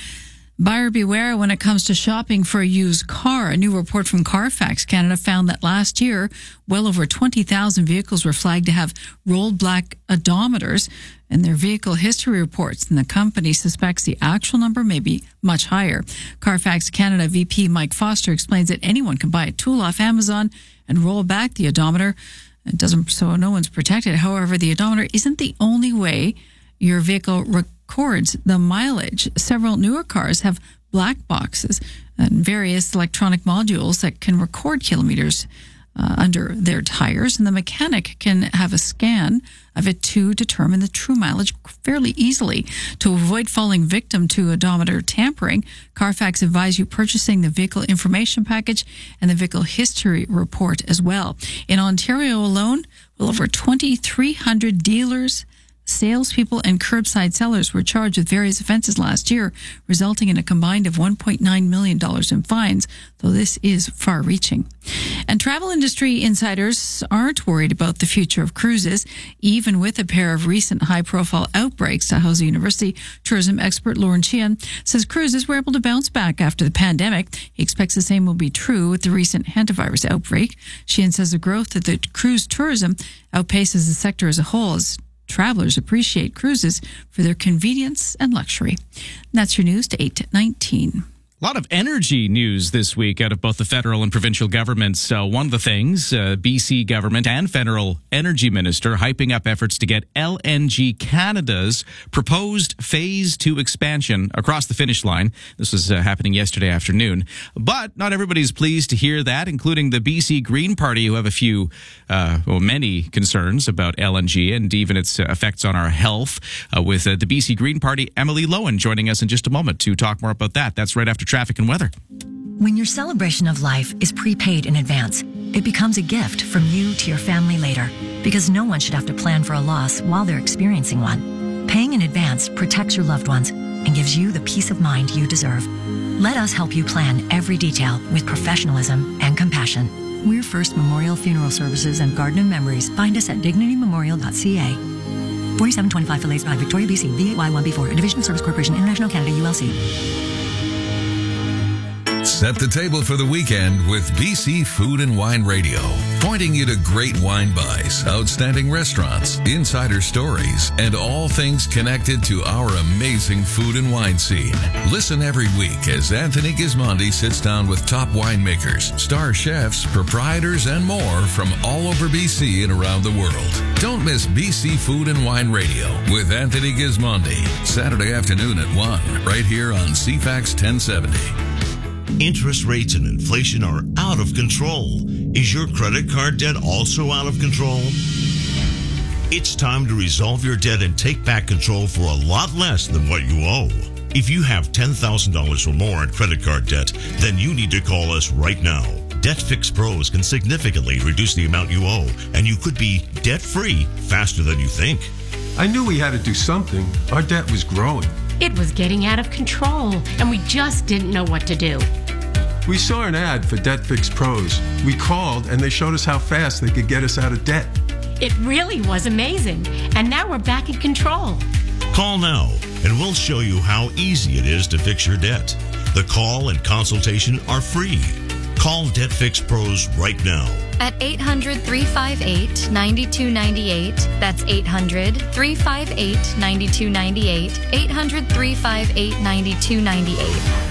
Speaker 1: Buyer beware when it comes to shopping for a used car. A new report from Carfax Canada found that last year, well over 20,000 vehicles were flagged to have rolled black odometers in their vehicle history reports, and the company suspects the actual number may be much higher. Carfax Canada VP Mike Foster explains that anyone can buy a tool off Amazon and roll back the odometer. It doesn't, so no one's protected. However, the odometer isn't the only way your vehicle records the mileage. Several newer cars have black boxes and various electronic modules that can record kilometers under their tires, and the mechanic can have a scan of it to determine the true mileage fairly easily. To avoid falling victim to odometer tampering, Carfax advise you purchasing the vehicle information package and the vehicle history report as well. In Ontario alone, well over 2,300 dealers, salespeople and curbside sellers were charged with various offenses last year, resulting in a combined of $1.9 million in fines, though this is far-reaching. And travel industry insiders aren't worried about the future of cruises, even with a pair of recent high-profile outbreaks. Dalhousie University tourism expert Lauren Sheehan says cruises were able to bounce back after the pandemic. He expects the same will be true with the recent hantavirus outbreak. Sheehan says the growth of the cruise tourism outpaces the sector as a whole, as travelers appreciate cruises for their convenience and luxury. And that's your news to 8:19.
Speaker 2: A lot of energy news this week out of both the federal and provincial governments. One of the things, BC government and federal energy minister hyping up efforts to get LNG Canada's proposed phase 2 expansion across the finish line. This was happening yesterday afternoon. But not everybody's pleased to hear that, including the BC Green Party, who have a few, many concerns about LNG and even its effects on our health. With the BC Green Party, Emily Lowen joining us in just a moment to talk more about that. That's right after traffic and weather.
Speaker 7: When your celebration of life is prepaid in advance, it becomes a gift from you to your family later, because no one should have to plan for a loss while they're experiencing one. Paying in advance protects your loved ones and gives you the peace of mind you deserve. Let us help you plan every detail with professionalism and compassion. We're First Memorial Funeral Services and Garden of Memories. Find us at dignitymemorial.ca. 4725 Fillets Drive, Victoria, BC, VAY1B4, a division of Service Corporation International Canada, ULC.
Speaker 13: Set the table for the weekend with BC Food and Wine Radio, pointing you to great wine buys, outstanding restaurants, insider stories, and all things connected to our amazing food and wine scene. Listen every week as Anthony Gismondi sits down with top winemakers, star chefs, proprietors, and more from all over BC and around the world. Don't miss BC Food and Wine Radio with Anthony Gismondi, Saturday afternoon at 1, right here on CFAX 1070.
Speaker 15: Interest rates and inflation are out of control. Is your credit card debt also out of control? It's time to resolve your debt and take back control for a lot less than what you owe. If you have $10,000 or more in credit card debt, then you need to call us right now. Debt Fix Pros can significantly reduce the amount you owe, and you could be debt-free faster than you think.
Speaker 16: I knew we had to do something. Our debt was growing.
Speaker 25: It was getting out of control, and we just didn't know what to do.
Speaker 16: We saw an ad for Debt Fix Pros. We called, and they showed us how fast they could get us out of debt.
Speaker 25: It really was amazing, and now we're back in control.
Speaker 15: Call now, and we'll show you how easy it is to fix your debt. The call and consultation are free. Call Debt Fix Pros right now.
Speaker 14: At 800-358-9298. That's 800-358-9298. 800-358-9298.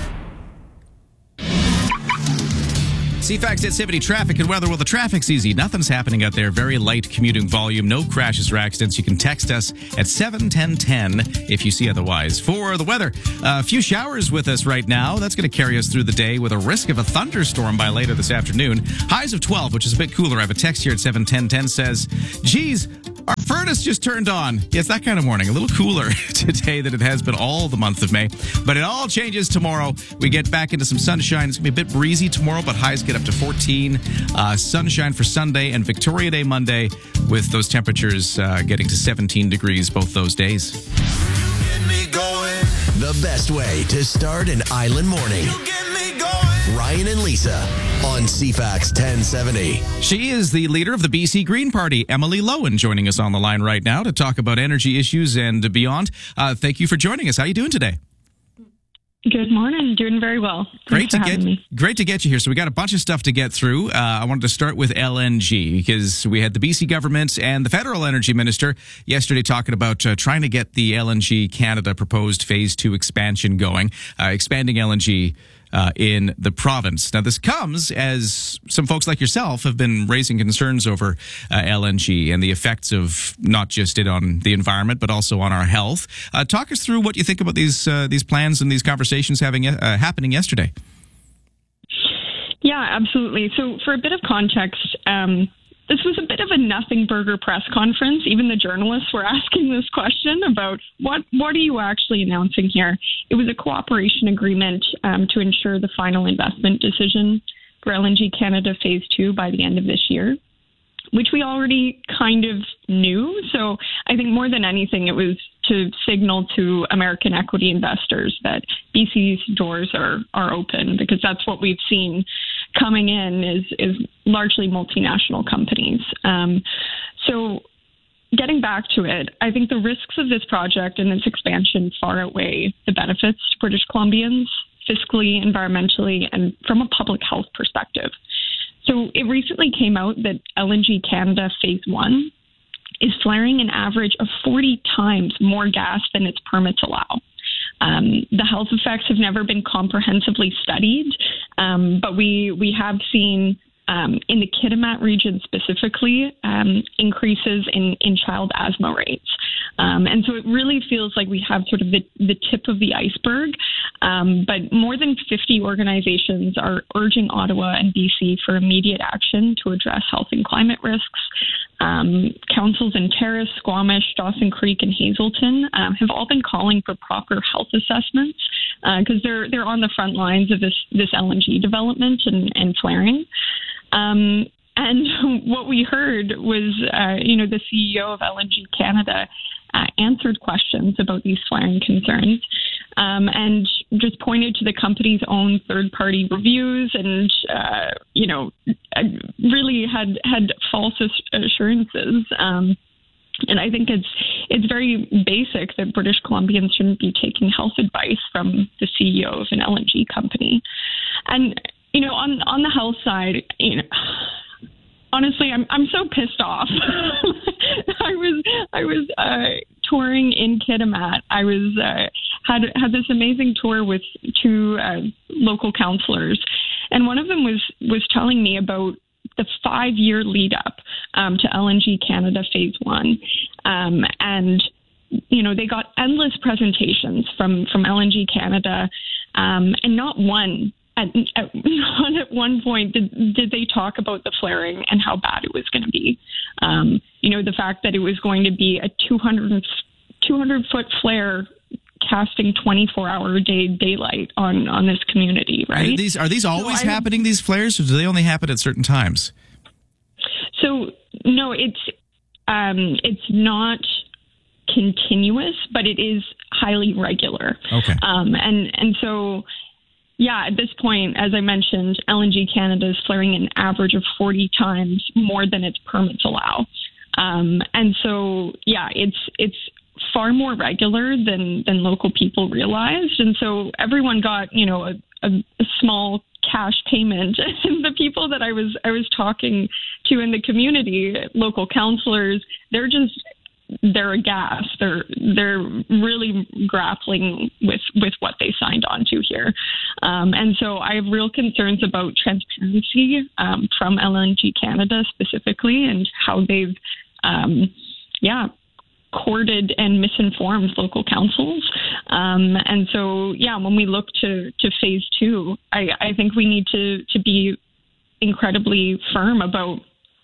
Speaker 2: CFAX at 70 traffic and weather. Well, the traffic's easy. Nothing's happening out there. Very light commuting volume. No crashes or accidents. You can text us at 71010 if you see otherwise. For the weather, a few showers with us right now. That's going to carry us through the day with a risk of a thunderstorm by later this afternoon. Highs of 12, which is a bit cooler. I have a text here at 71010 says, geez, our furnace just turned on. Yeah, it's that kind of morning. A little cooler today than it has been all the month of May. But it all changes tomorrow. We get back into some sunshine. It's going to be a bit breezy tomorrow, but highs get up to 14. Sunshine for Sunday and Victoria Day Monday with those temperatures getting to 17 degrees both those days.
Speaker 4: The best way to start an island morning. Ryan and Lisa on CFAX 1070.
Speaker 2: She is the leader of the BC Green Party, Emily Lowen, joining us on the line right now to talk about energy issues and beyond. Thank you for joining us. How are you doing today?
Speaker 17: Good morning. Doing very well.
Speaker 2: Great to get you here. So we got a bunch of stuff to get through. I wanted to start with LNG because we had the BC government and the federal energy minister yesterday talking about trying to get the LNG Canada proposed phase 2 expansion going, expanding LNG in the province. Now, this comes as some folks like yourself have been raising concerns over LNG and the effects of not just it on the environment, but also on our health. Talk us through what you think about these plans and these conversations happening yesterday.
Speaker 17: Yeah, absolutely. So for a bit of context, this was a bit of a nothing burger press conference. Even the journalists were asking this question about what are you actually announcing here? It was a cooperation agreement to ensure the final investment decision for LNG Canada Phase 2 by the end of this year, which we already kind of knew. So I think more than anything, it was to signal to American equity investors that BC's doors are open, because that's what we've seen coming in is largely multinational companies. So getting back to it, I think the risks of this project and its expansion far outweigh the benefits to British Columbians, fiscally, environmentally, and from a public health perspective. So it recently came out that LNG Canada Phase 1 is flaring an average of 40 times more gas than its permits allow. The health effects have never been comprehensively studied, but we have seen in the Kitimat region specifically increases in child asthma rates. And so it really feels like we have sort of the tip of the iceberg. But more than 50 organizations are urging Ottawa and BC for immediate action to address health and climate risks. Councils in Terrace, Squamish, Dawson Creek, and Hazelton have all been calling for proper health assessments because they're on the front lines of this LNG development and flaring. And what we heard was, the CEO of LNG Canada answered questions about these flaring concerns and just pointed to the company's own third-party reviews and, really had false assurances. And I think it's very basic that British Columbians shouldn't be taking health advice from the CEO of an LNG company. And, on the health side, honestly, I'm so pissed off. I was touring in Kitimat. I was had this amazing tour with two local councillors, and one of them was telling me about the 5-year lead up to LNG Canada Phase 1, and they got endless presentations from LNG Canada, and not at one point did they talk about the flaring and how bad it was going to be. The fact that it was going to be a 200-foot flare casting 24-hour daylight on this community, right?
Speaker 2: Are these always happening, these flares, or do they only happen at certain times?
Speaker 17: So, no, it's not continuous, but it is highly regular. Okay. And so... yeah, at this point, as I mentioned, LNG Canada is flaring an average of 40 times more than its permits allow. And so, yeah, it's far more regular than local people realized. And so everyone got, a small cash payment. And the people that I was talking to in the community, local councillors, they're aghast. They're really grappling with what they signed on to here. And so I have real concerns about transparency from LNG Canada specifically, and how they've courted and misinformed local councils. And so, when we look to phase 2, I think we need to be incredibly firm about,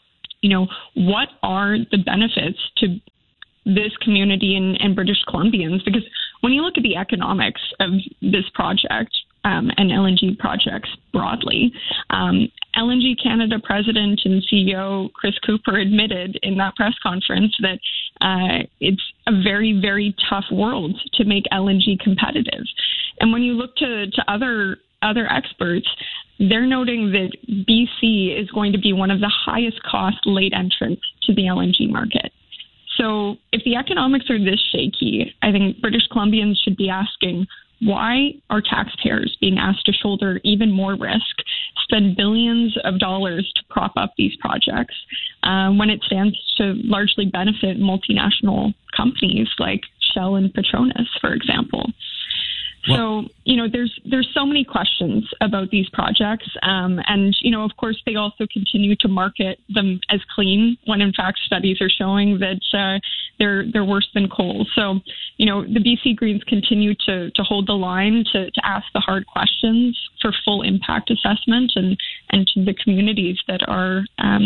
Speaker 17: what are the benefits to this community and British Columbians, because when you look at the economics of this project and LNG projects broadly, LNG Canada President and CEO Chris Cooper admitted in that press conference that it's a very, very tough world to make LNG competitive. And when you look to other experts, they're noting that BC is going to be one of the highest cost late entrants to the LNG market. So if the economics are this shaky, I think British Columbians should be asking, why are taxpayers being asked to shoulder even more risk, spend billions of dollars to prop up these projects, when it stands to largely benefit multinational companies like Shell and Petronas, for example? So, there's so many questions about these projects. And, of course, they also continue to market them as clean when, in fact, studies are showing that they're worse than coal. So, the BC Greens continue to hold the line to ask the hard questions for full impact assessment and to the communities that are,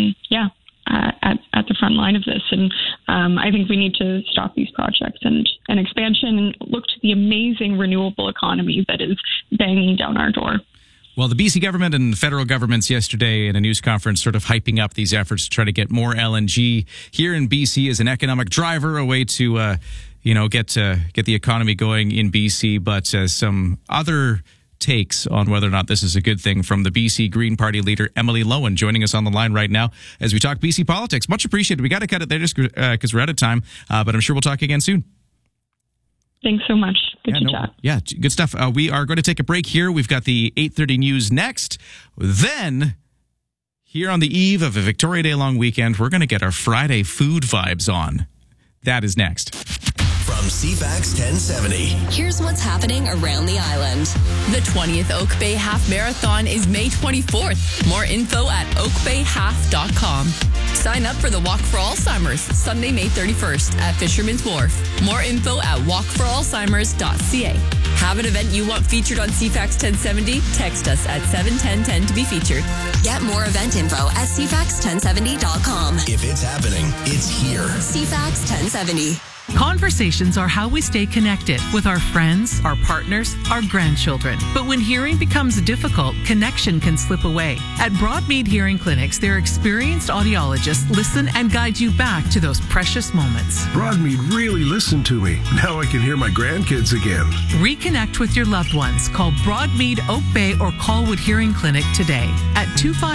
Speaker 17: at the front line of this. And I think we need to stop these projects and expansion and look to the amazing renewable economy that is banging down our door.
Speaker 2: Well, the BC government and the federal governments yesterday in a news conference sort of hyping up these efforts to try to get more LNG here in BC as an economic driver, a way to, get the economy going in BC. But some other takes on whether or not this is a good thing from the BC Green Party leader, Emily Lowen, joining us on the line right now as we talk BC politics. Much appreciated. We got to cut it there just because we're out of time, but I'm sure we'll talk again soon.
Speaker 17: Thanks so much. Good to chat.
Speaker 2: Yeah, good stuff. We are going to take a break here. We've got the 8:30 news next. Then, here on the eve of a Victoria Day long weekend, we're going to get our Friday food vibes on. That is next.
Speaker 4: From CFAX 1070.
Speaker 18: Here's what's happening around the island. The 20th Oak Bay Half Marathon is May 24th. More info at oakbayhalf.com. Sign up for the Walk for Alzheimer's, Sunday, May 31st at Fisherman's Wharf. More info at walkforalzheimers.ca. Have an event you want featured on CFAX 1070? Text us at 71010 to be featured. Get more event info at cfax1070.com.
Speaker 4: If it's happening, it's here.
Speaker 18: CFAX 1070.
Speaker 19: Conversations are how we stay connected with our friends, our partners, our grandchildren. But when hearing becomes difficult, connection can slip away. At Broadmead Hearing Clinics, their experienced audiologists listen and guide you back to those precious moments.
Speaker 20: Broadmead really listened to me. Now I can hear my grandkids again.
Speaker 19: Reconnect with your loved ones. Call Broadmead, Oak Bay, or Colwood Hearing Clinic today at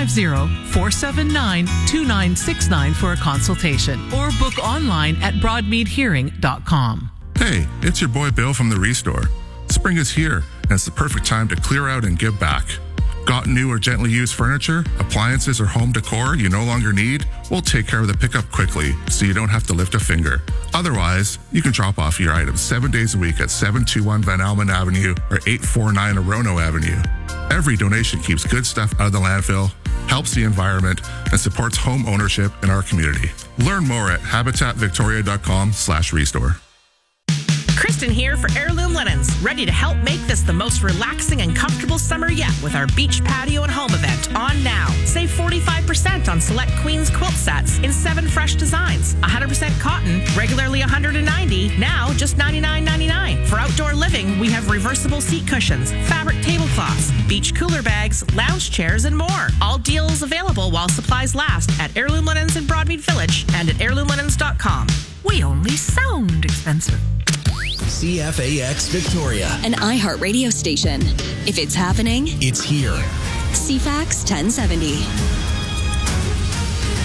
Speaker 19: 250-479-2969 for a consultation, or book online at broadmeadhearing.com.
Speaker 21: Hey, it's your boy Bill from the Restore. Spring is here, and it's the perfect time to clear out and give back. Got new or gently used furniture, appliances, or home decor you no longer need? We'll take care of the pickup quickly so you don't have to lift a finger. Otherwise, you can drop off your items 7 days a week at 721 Van Almen Avenue or 849 Orono Avenue. Every donation keeps good stuff out of the landfill, helps the environment, and supports home ownership in our community. Learn more at habitatvictoria.com/restore.
Speaker 22: Kristen here for Heirloom Linens, ready to help make this the most relaxing and comfortable summer yet with our beach patio and home event on now. Save 45% on select Queen's quilt sets in 7 fresh designs. 100% cotton, regularly $190, now just $99.99. For outdoor living, we have reversible seat cushions, fabric tablecloths, beach cooler bags, lounge chairs, and more. All deals available while supplies last at Heirloom Linens in Broadmead Village and at heirloomlinens.com.
Speaker 19: We only sound expensive.
Speaker 4: CFAX Victoria,
Speaker 18: an iHeart radio station. If it's happening,
Speaker 4: it's here.
Speaker 18: CFAX 1070.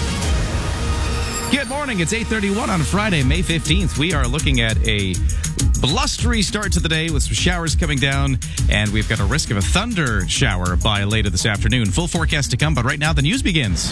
Speaker 2: Good morning. It's 8:31 on Friday, May 15th. We are looking at a blustery start to the day with some showers coming down, and we've got a risk of a thunder shower by later this afternoon. Full forecast to come, but right now the news begins.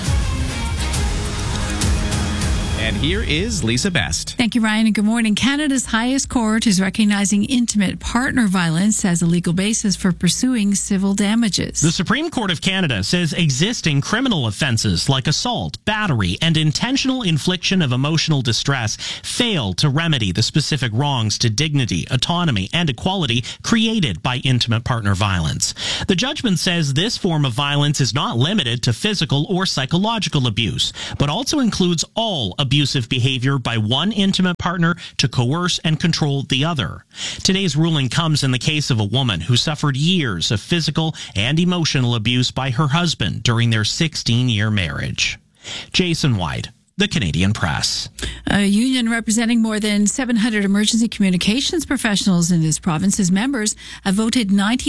Speaker 2: And here is Lisa Best.
Speaker 1: Thank you, Ryan, and good morning. Canada's highest court is recognizing intimate partner violence as a legal basis for pursuing civil damages.
Speaker 3: The Supreme Court of Canada says existing criminal offenses like assault, battery, and intentional infliction of emotional distress fail to remedy the specific wrongs to dignity, autonomy, and equality created by intimate partner violence. The judgment says this form of violence is not limited to physical or psychological abuse, but also includes all abusive behavior by one intimate partner to coerce and control the other. Today's ruling comes in the case of a woman who suffered years of physical and emotional abuse by her husband during their 16-year marriage. Jason White, The Canadian Press.
Speaker 1: A union representing more than 700 emergency communications professionals in this province, as members have voted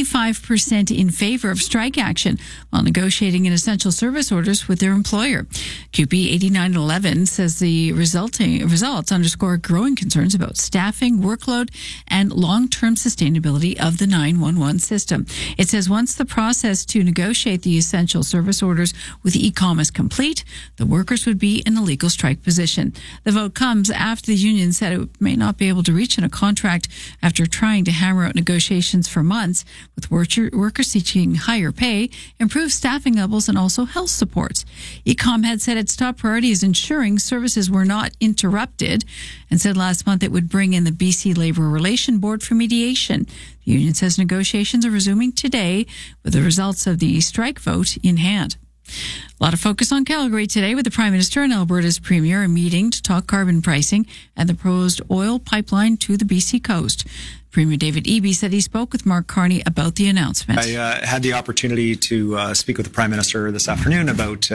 Speaker 1: 95% in favor of strike action while negotiating in essential service orders with their employer. QP 8911 says the results underscore growing concerns about staffing, workload, and long-term sustainability of the 911 system. It says once the process to negotiate the essential service orders with ECOM is complete, the workers would be in a legal strike position. The vote comes after the union said it may not be able to reach a contract after trying to hammer out negotiations for months, with workers seeking higher pay, improved staffing levels, and also health supports. ECOM had said its top priority is ensuring services were not interrupted, and said last month it would bring in the BC Labour Relation Board for mediation. The union says negotiations are resuming today with the results of the strike vote in hand. A lot of focus on Calgary today with the Prime Minister and Alberta's Premier a meeting to talk carbon pricing and the proposed oil pipeline to the BC coast. Premier David Eby said he spoke with Mark Carney about the announcement.
Speaker 6: I had the opportunity to speak with the Prime Minister this afternoon about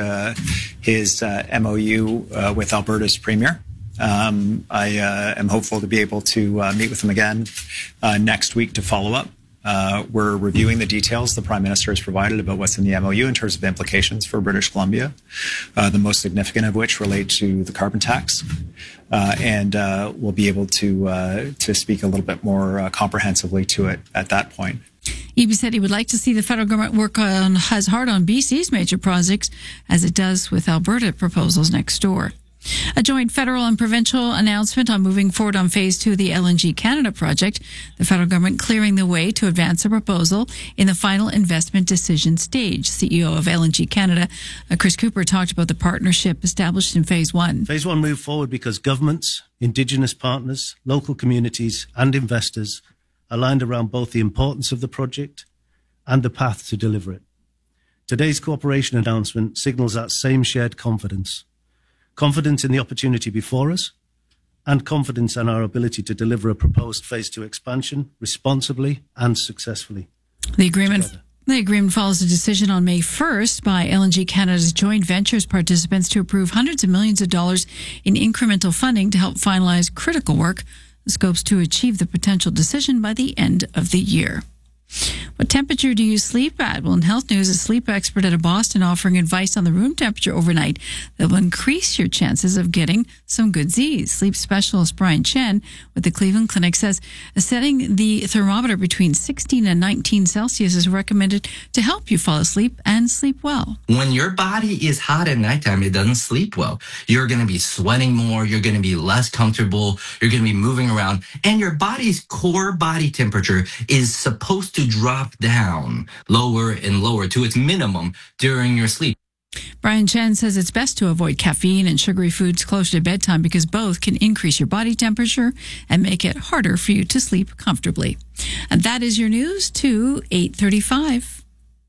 Speaker 6: his MOU with Alberta's Premier. I am hopeful to be able to meet with him again next week to follow up. We're reviewing the details the Prime Minister has provided about what's in the MOU in terms of implications for British Columbia, the most significant of which relate to the carbon tax. And we'll be able to speak a little bit more comprehensively to it at that point.
Speaker 1: Eby said he would like to see the federal government work as hard on BC's major projects as it does with Alberta proposals next door. A joint federal and provincial announcement on moving forward on Phase 2 of the LNG Canada project, the federal government clearing the way to advance a proposal in the final investment decision stage. CEO of LNG Canada, Chris Cooper, talked about the partnership established in Phase 1.
Speaker 8: Phase 1 moved forward because governments, Indigenous partners, local communities and investors aligned around both the importance of the project and the path to deliver it. Today's cooperation announcement signals that same shared confidence. Confidence in the opportunity before us, and confidence in our ability to deliver a proposed Phase 2 expansion responsibly and successfully.
Speaker 1: The agreement follows a decision on May 1st by LNG Canada's joint ventures participants to approve hundreds of millions of dollars in incremental funding to help finalize critical work, the scopes to achieve the potential decision by the end of the year. What temperature do you sleep at? Well, in health news, a sleep expert out of Boston offering advice on the room temperature overnight that will increase your chances of getting some good Z's. Sleep specialist Brian Chen with the Cleveland Clinic says setting the thermometer between 16 and 19 Celsius is recommended to help you fall asleep and sleep well.
Speaker 11: When your body is hot at nighttime, it doesn't sleep well. You're going to be sweating more. You're going to be less comfortable. You're going to be moving around. And your body's core body temperature is supposed to drop down lower and lower to its minimum during your sleep.
Speaker 1: Brian Chen says it's best to avoid caffeine and sugary foods closer to bedtime because both can increase your body temperature and make it harder for you to sleep comfortably. And that is your news to 8:35.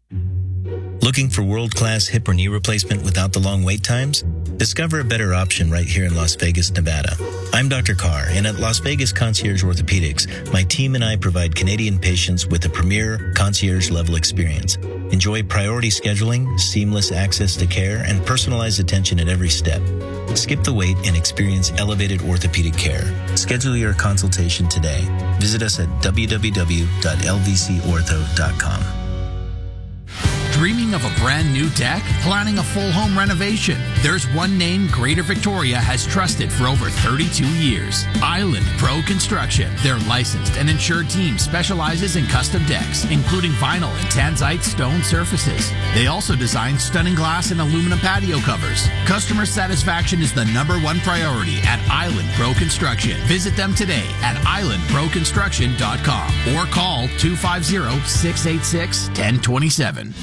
Speaker 23: Looking for world-class hip or knee replacement without the long wait times? Discover a better option right here in Las Vegas, Nevada. I'm Dr. Carr, and at Las Vegas Concierge Orthopedics, my team and I provide Canadian patients with a premier concierge-level experience. Enjoy priority scheduling, seamless access to care, and personalized attention at every step. Skip the wait and experience elevated orthopedic care. Schedule your consultation today. Visit us at www.lvcortho.com.
Speaker 5: Dreaming of a brand new deck? Planning a full home renovation? There's one name Greater Victoria has trusted for over 32 years. Island Pro Construction. Their licensed and insured team specializes in custom decks, including vinyl and tanzite stone surfaces. They also design stunning glass and aluminum patio covers. Customer satisfaction is the #1 priority at Island Pro Construction. Visit them today at islandproconstruction.com or call 250-686-1027.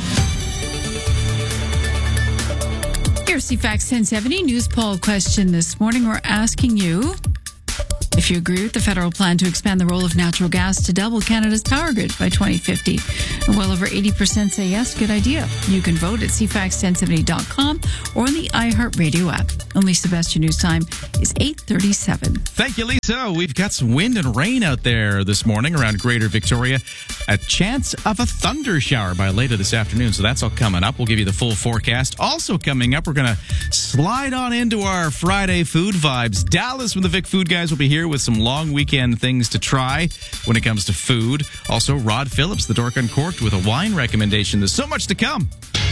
Speaker 1: Here's CFAX 1070 news poll question this morning. We're asking you if you agree with the federal plan to expand the role of natural gas to double Canada's power grid by 2050. Well over 80% say yes, good idea. You can vote at cfax1070.com or on the iHeartRadio app. And Lisa, best your news time is 8:37.
Speaker 2: Thank you, Lisa. We've got some wind and rain out there this morning around Greater Victoria. A chance of a thunder shower by later this afternoon, so that's all coming up. We'll give you the full forecast. Also coming up, we're going to slide on into our Friday food vibes. Dallas from the Vic Food Guys will be here with some long weekend things to try when it comes to food. Also, Rod Phillips, the Dork Uncorked, with a wine recommendation. There's so much to come.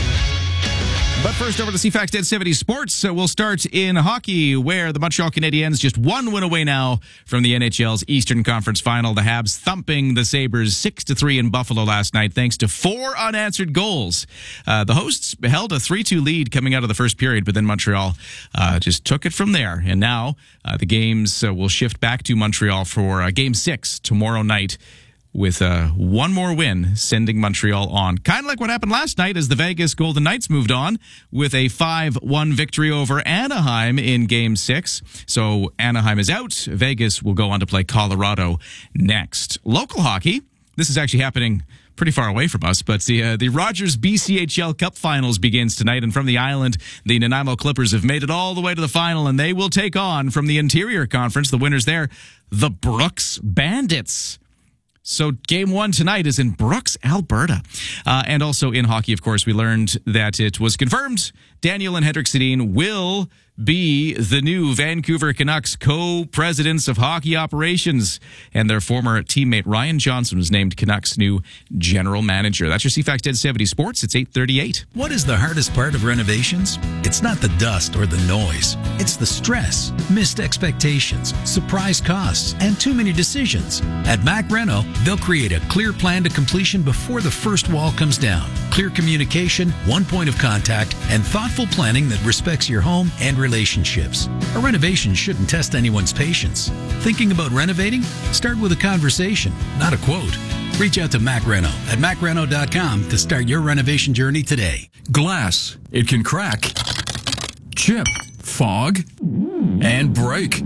Speaker 2: But first, over to CFAX 1070 Sports. So we'll start in hockey, where the Montreal Canadiens just one win away now from the NHL's Eastern Conference Final. The Habs thumping the Sabres 6-3 in Buffalo last night, thanks to 4 unanswered goals. The hosts held a 3-2 lead coming out of the first period, but then Montreal just took it from there. And now the games will shift back to Montreal for Game 6 tomorrow night, with one more win sending Montreal on. Kind of like what happened last night as the Vegas Golden Knights moved on with a 5-1 victory over Anaheim in Game 6. So Anaheim is out. Vegas will go on to play Colorado next. Local hockey. This is actually happening pretty far away from us, but the Rogers BCHL Cup Finals begins tonight, and from the island, the Nanaimo Clippers have made it all the way to the final, and they will take on, from the Interior Conference, the winners there, the Brooks Bandits. So Game 1 tonight is in Brooks, Alberta. And also in hockey, of course, we learned that it was confirmed Daniel and Hendrik Sedin will be the new Vancouver Canucks co-presidents of hockey operations. And their former teammate Ryan Johnson was named Canucks' new general manager. That's your CFAX 1070 Sports. It's 8:38.
Speaker 9: What is the hardest part of renovations? It's not the dust or the noise. It's the stress, missed expectations, surprise costs, and too many decisions. At Mac Reno, they'll create a clear plan to completion before the first wall comes down. Clear communication, one point of contact, and thoughtful planning that respects your home and relationships. A renovation shouldn't test anyone's patience. Thinking about renovating? Start with a conversation, not a quote. Reach out to Mac Reno at macreno.com to start your renovation journey today.
Speaker 10: Glass. It can crack, chip, fog, and break.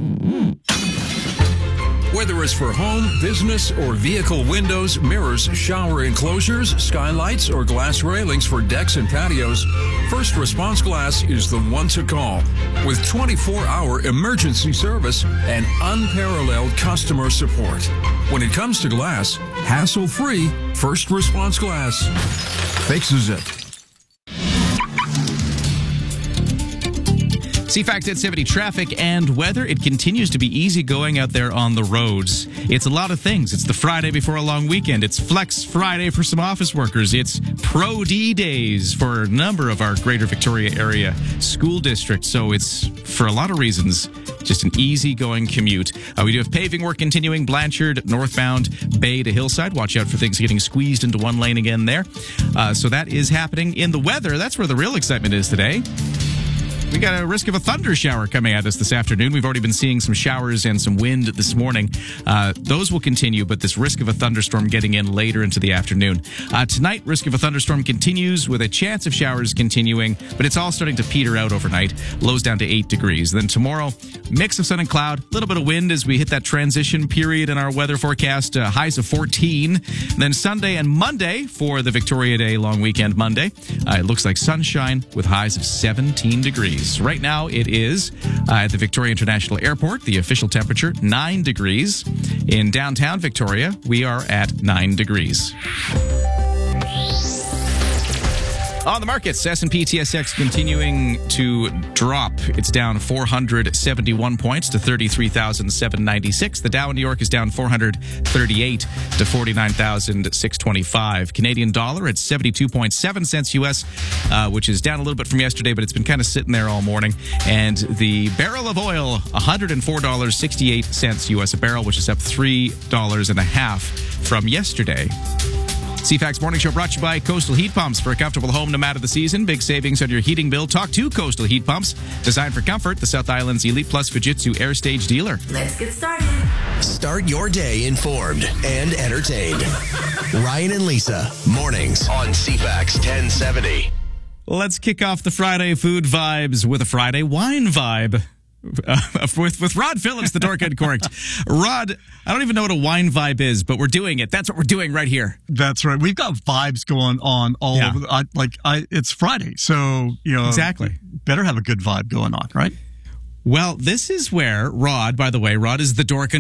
Speaker 10: Whether it's for home, business, or vehicle windows, mirrors, shower enclosures, skylights, or glass railings for decks and patios, First Response Glass is the one to call. With 24-hour emergency service and unparalleled customer support. When it comes to glass, hassle-free First Response Glass fixes it.
Speaker 2: CFAX 1070 traffic and weather. It continues to be easy going out there on the roads. It's a lot of things. It's the Friday before a long weekend. It's Flex Friday for some office workers. It's Pro D days for a number of our Greater Victoria area school districts. So it's, for a lot of reasons, just an easy-going commute. We do have paving work continuing, Blanchard, northbound, Bay to Hillside. Watch out for things getting squeezed into one lane again there. So that is happening. In the weather, that's where the real excitement is today. We got a risk of a thunder shower coming at us this afternoon. We've already been seeing some showers and some wind this morning. Those will continue, but this risk of a thunderstorm getting in later into the afternoon. Tonight, risk of a thunderstorm continues with a chance of showers continuing, but it's all starting to peter out overnight. Lows down to 8 degrees. Then tomorrow, mix of sun and cloud, a little bit of wind as we hit that transition period in our weather forecast, highs of 14. Then Sunday and Monday for the Victoria Day long weekend Monday, it looks like sunshine with highs of 17 degrees. Right now, it is at the Victoria International Airport, the official temperature, 9 degrees. In downtown Victoria, we are at 9 degrees. On the markets, S&P TSX continuing to drop. It's down 471 points to 33,796. The Dow in New York is down 438 to 49,625. Canadian dollar at 72.7 cents U.S., which is down a little bit from yesterday, but it's been kind of sitting there all morning. And the barrel of oil, $104.68 U.S. a barrel, which is up $3.50 from yesterday. CFAX Morning Show brought to you by Coastal Heat Pumps. For a comfortable home no matter the season, big savings on your heating bill. Talk to Coastal Heat Pumps. Designed for comfort, the South Island's Elite Plus Fujitsu Air Stage dealer.
Speaker 7: Let's get started.
Speaker 4: Start your day informed and entertained. Ryan and Lisa, mornings on CFAX 1070.
Speaker 2: Let's kick off the Friday food vibes with a Friday wine vibe. With Rod Phillips, the Dork Uncorked. Rod, I don't even know what a wine vibe is, but we're doing it. That's what we're doing right here.
Speaker 12: That's right. We've got vibes going on all over. It's Friday, so
Speaker 2: exactly.
Speaker 12: Better have a good vibe going on, right?
Speaker 2: Well, this is where Rod, by the way, Rod is the Dork